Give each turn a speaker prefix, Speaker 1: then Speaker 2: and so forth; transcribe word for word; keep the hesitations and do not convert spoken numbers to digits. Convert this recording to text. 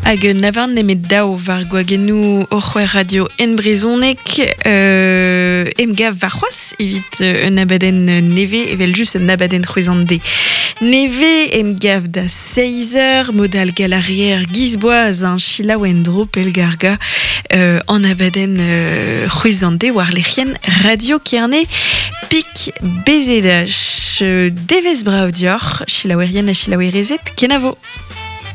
Speaker 1: hag navarn nemet daou var gwagenou oc'hwer radio en brezonek euh, em gav var c'hoaz evit euh, un abadenn neve evel just un abadenn c'hwezande neve em gav da seizer modal galarier gizboaz an chilaou en dro pelgarga euh, an abadenn euh, c'hwezande war lec'hien radio kerne pik bezedaj. Devez brav dior, chilaouerien a chilaouerezet kenavo.